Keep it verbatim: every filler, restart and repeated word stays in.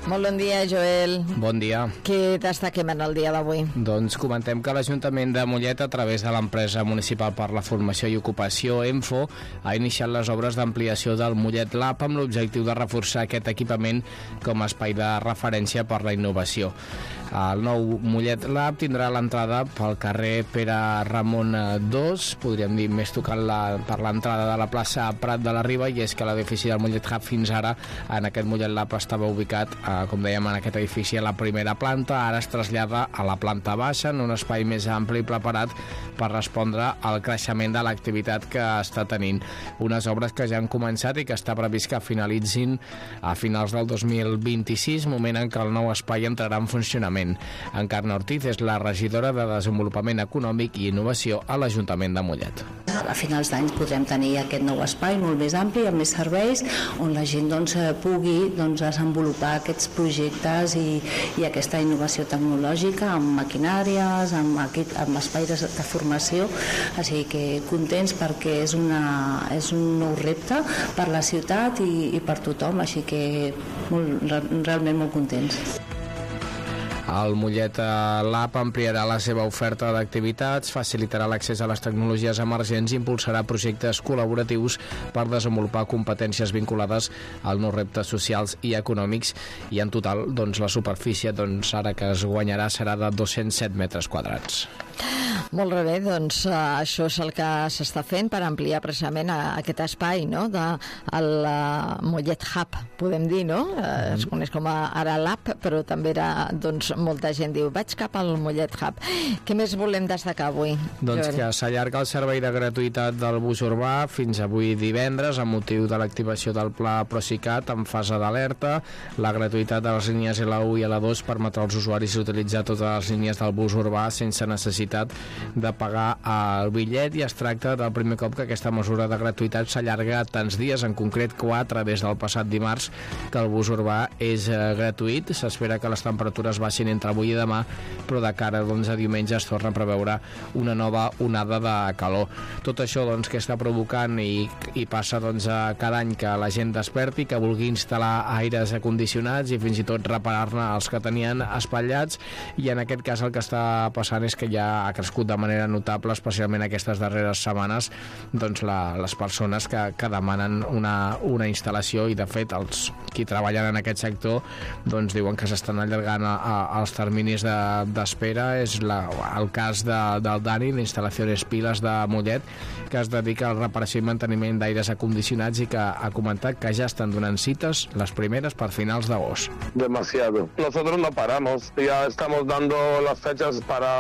Molt bon dia, Joel. Bon dia. Què destaquem en el dia d'avui? Doncs comentem que l'Ajuntament de Mollet, a través de l'empresa municipal per la formació i ocupació, ENFO, ha iniciat les obres d'ampliació del Mollet Lab amb l'objectiu de reforçar aquest equipament com a espai de referència per la innovació. El nou Mollet Lab tindrà l'entrada pel carrer Pere Ramon dos, podríem dir més tocant la, per l'entrada de la plaça Prat de la Riba, i és que l'edifici del Mollet Hub fins ara, en aquest Mollet Lab, estava ubicat, eh, com dèiem, en aquest edifici a la primera planta. Ara es trasllada a la planta baixa, en un espai més ampli i preparat per respondre al creixement de l'activitat que està tenint. Unes obres que ja han començat i que està previst que finalitzin a finals del dos mil vint-i-sis, moment en què el nou espai entrarà en funcionament. Encarna Ortiz és la regidora de Desenvolupament Econòmic i Innovació a l'Ajuntament de Mollet. A finals d'any podrem tenir aquest nou espai molt més ampli, amb més serveis, on la gent doncs, pugui doncs, desenvolupar aquests projectes i, i aquesta innovació tecnològica amb maquinàries, amb, equip, amb espais de, de formació. Així que contents perquè és, una, és un nou repte per la ciutat i, i per tothom, així que molt, realment molt contents. El Mollet Lab ampliarà la seva oferta d'activitats, facilitarà l'accés a les tecnologies emergents i impulsarà projectes col·laboratius per desenvolupar competències vinculades als nous reptes socials i econòmics, i en total doncs, la superfície doncs, ara que es guanyarà serà de dos-cents set metres quadrats. Molt bé, doncs uh, això és el que s'està fent per ampliar precisament a, a aquest espai, no?, de el uh, Mollet Hub, podem dir, no? Uh, es coneix com a ara Lab, però també era, doncs, molta gent diu, vaig cap al Mollet Hub. Què més volem destacar avui? Doncs que s'allarga el servei de gratuïtat del bus urbà fins avui divendres, amb motiu de l'activació del pla Procicat en fase d'alerta. La gratuïtat de les línies L u i L dos permetrà als usuaris utilitzar totes les línies del bus urbà sense necessitat de pagar el bitllet, i es tracta del primer cop que aquesta mesura de gratuïtat s'allarga tants dies, en concret quatre des del passat dimarts que el bus urbà és eh, gratuït. S'espera que les temperatures baixin entre avui i demà, però de cara doncs, a diumenge es torna a preveure una nova onada de calor. Tot això doncs, que està provocant i, i passa doncs, a cada any que la gent desperti, que vulgui instal·lar aires acondicionats i fins i tot reparar-ne els que tenien espatllats, i en aquest cas el que està passant és que ja ha crescut de manera notable, especialment aquestes darreres setmanes, doncs la, les persones que, que demanen una, una instal·lació, i de fet els qui treballen en aquest sector doncs diuen que s'estan allargant a, a, els terminis d'espera. De, és la, el cas de, del Dani, d'Instal·lacions Piles de Mollet, que es dedica al reparació i manteniment d'aires acondicionats i que ha comentat que ja estan donant cites, les primeres per finals d'agost. Demasiado. Nosotros no paramos, ya estamos dando las fechas para